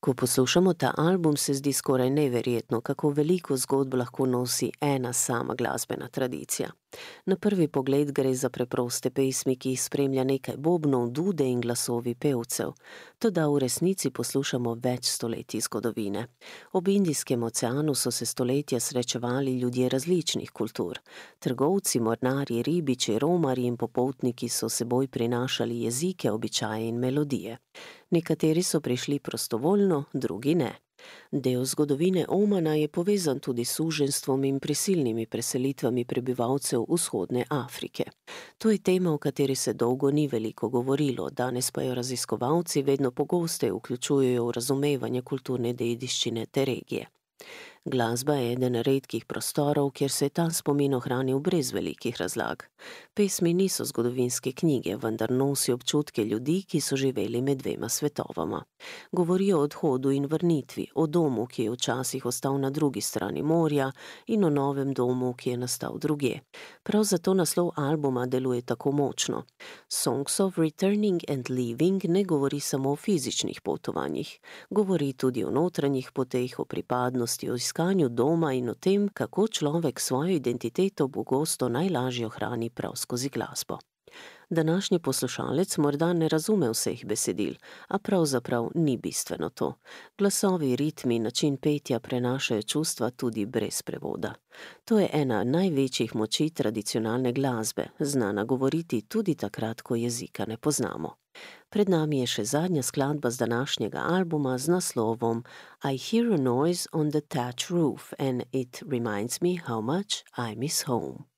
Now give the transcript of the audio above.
Ko poslušamo ta album, se zdi skoraj neverjetno, kako veliko zgodb lahko nosi ena sama glasbena tradicija. Na prvi pogled gre za preproste pesmi, ki jih spremlja nekaj bobnov, dude in glasovi pevcev. Toda v resnici poslušamo več stoletij zgodovine. Ob Indijskem oceanu so se stoletja srečevali ljudje različnih kultur. Trgovci, mornarji, ribiči, romarji in popotniki so seboj prinašali jezike, običaje in melodije. Nekateri so prišli prostovoljno, drugi ne. Del zgodovine Omana je povezan tudi s suženjstvom in prisilnimi preselitvami prebivalcev vzhodne Afrike. To je tema, o kateri se dolgo ni veliko govorilo, danes pa jo raziskovalci vedno pogosteje vključujejo v razumevanje kulturne dediščine te regije. Glasba je eden redkih prostorov, kjer se je ta spomin ohranil brez velikih razlag. Pesmi niso zgodovinske knjige, vendar nosijo občutke ljudi, ki so živeli med dvema svetovama. Govorijo o odhodu in vrnitvi, o domu, ki je včasih ostal na drugi strani morja, in o novem domu, ki je nastal drugje. Prav zato naslov albuma deluje tako močno. Songs of Returning and Leaving ne govori samo o fizičnih potovanjih, govori tudi o notranjih poteh, o pripadnosti, o iskanju doma in o tem, kako človek svojo identiteto pogosto najlažje ohrani prav skozi glasbo. Današnji poslušalec morda ne razume vseh besedil, a pravzaprav ni bistveno to. Glasovi, ritmi, način petja prenašajo čustva tudi brez prevoda. To je ena največjih moči tradicionalne glasbe, znana govoriti tudi takrat, ko jezika ne poznamo. Pred nami je še zadnja skladba z današnjega albuma z naslovom I hear a noise on the thatch roof and it reminds me how much I miss home.